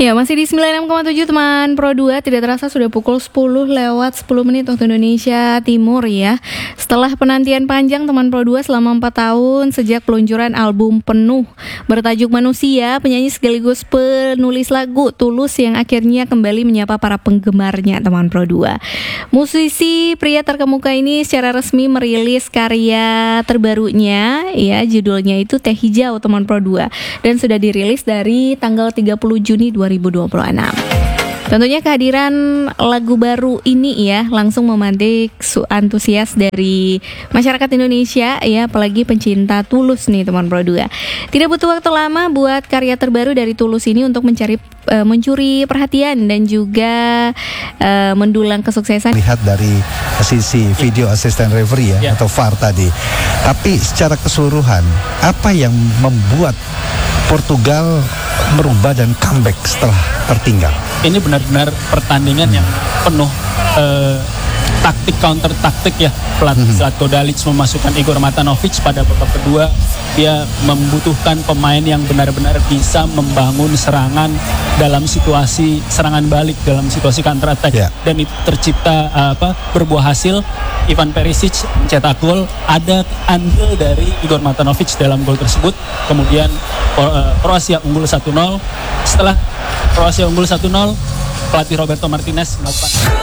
Ya, masih di 96,7 teman Pro 2. Tidak terasa sudah pukul 10 lewat 10 menit waktu Indonesia Timur ya. Setelah penantian panjang teman Pro 2 selama 4 tahun sejak peluncuran album penuh bertajuk Manusia, penyanyi sekaligus penulis lagu Tulus yang akhirnya kembali menyapa para penggemarnya teman Pro 2. Musisi pria terkemuka ini secara resmi merilis karya terbarunya ya, judulnya itu Teh Hijau teman Pro 2 dan sudah dirilis dari tanggal 30 Juni 2026. Tentunya kehadiran lagu baru ini ya langsung memantik antusias dari masyarakat Indonesia ya, apalagi pencinta Tulus nih teman Pro 2. Tidak butuh waktu lama buat karya terbaru dari Tulus ini untuk mencuri perhatian dan juga mendulang kesuksesan. Lihat dari sisi video assistant referee ya, atau VAR tadi. Tapi secara keseluruhan apa yang membuat Portugal merubah dan comeback setelah tertinggal? Ini benar-benar pertandingan yang penuh taktik counter taktik ya. Pelatih Zlatko Dalic memasukkan Igor Matanovic pada babak kedua. Dia membutuhkan pemain yang benar-benar bisa membangun serangan dalam situasi serangan balik, dalam situasi counter attack. Dan itu tercipta berbuah hasil. Ivan Perisic mencetak gol, ada andil dari Igor Matanovic dalam gol tersebut. Kemudian Kroasia unggul 1-0. Setelah Kroasia unggul 1-0, pelatih Roberto Martinez melakukan